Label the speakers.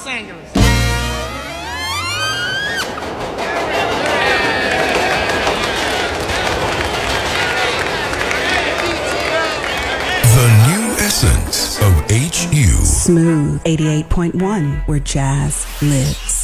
Speaker 1: Los Angeles.
Speaker 2: The new essence of HU.
Speaker 3: Smooth 88.1, where jazz lives.